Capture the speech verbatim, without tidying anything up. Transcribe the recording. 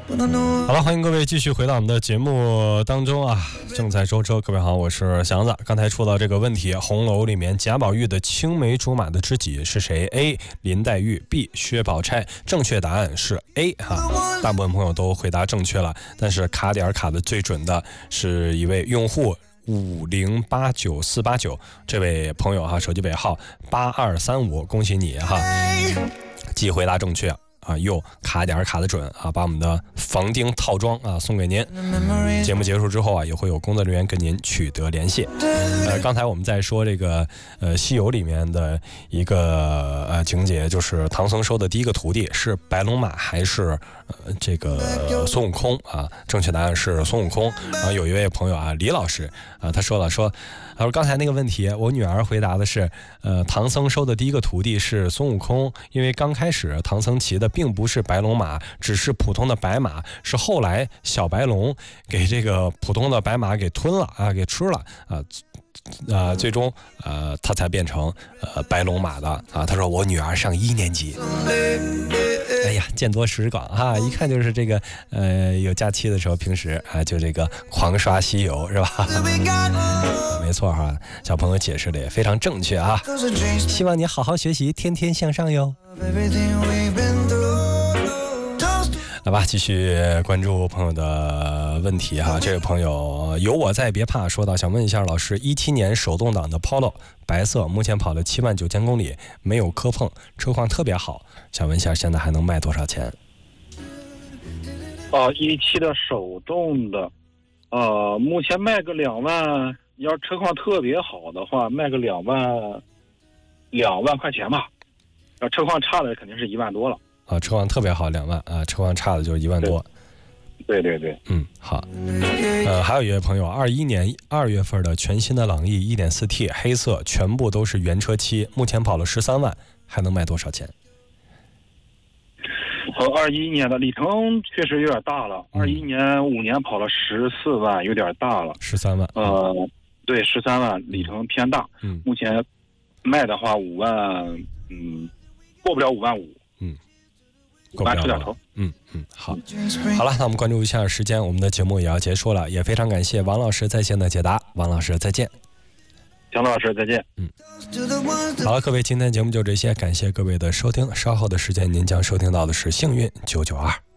好了，欢迎各位继续回到我们的节目当中啊！正在舟车，各位好，我是祥子。刚才出到这个问题，红楼里面贾宝玉的青梅竹马的知己是谁 ？A. 林黛玉 ，B. 薛宝钗。正确答案是 A 哈，大部分朋友都回答正确了，但是卡点卡的最准的是一位用户五零八九四八九这位朋友哈，手机尾号八二三五，恭喜你哈，既回答正确。啊，又卡点卡的准啊，把我们的防钉套装啊送给您。节目结束之后啊，也会有工作人员跟您取得联系。呃，刚才我们在说这个呃《西游》里面的一个呃情节，就是唐僧收的第一个徒弟是白龙马还是呃这个孙悟空啊？正确答案是孙悟空。然后有一位朋友啊，李老师啊，他说了说。他说刚才那个问题，我女儿回答的是，呃，唐僧收的第一个徒弟是孙悟空，因为刚开始唐僧骑的并不是白龙马，只是普通的白马，是后来小白龙给这个普通的白马给吞了啊，给吃了啊。呃，最终呃，他才变成呃白龙马的啊。他说我女儿上一年级。哎呀，见多识广哈，一看就是这个呃有假期的时候，平时啊就这个狂刷西游是吧？没错哈，小朋友解释的也非常正确啊。希望你好好学习，天天向上哟。来吧，继续关注朋友的问题哈。这位朋友有我在别怕说到，想问一下老师，一七年手动挡的 Polo 白色，目前跑了七万九千公里，没有磕碰，车况特别好，想问一下现在还能卖多少钱？ 啊，一期的手动的，呃，目前卖个两万，要车况特别好的话，卖个两万，两万块钱吧。要车况差的肯定是一万多了。 啊，车况特别好两万啊，车况差的就是一万多。 对对对， 嗯，好。呃，还有一位朋友，二一年二月份的全新的朗逸 一点四 T 黑色，全部都是原车漆，目前跑了十三万，还能卖多少钱？ 和二一年的里程确实有点大了，二一、嗯、年五年跑了十四万，有点大了。 十三万。 呃，对，十三万，里程偏大。 嗯， 目前卖的话五万，嗯，过不了五万五。 嗯。 五万出点头。 嗯嗯，好，好了，那我们关注一下时间，我们的节目也要结束了，也非常感谢王老师在线的解答，王老师再见。 强老师再见。 嗯，好了，各位，今天节目就这些，感谢各位的收听，稍后的时间您将收听到的是幸运九九二。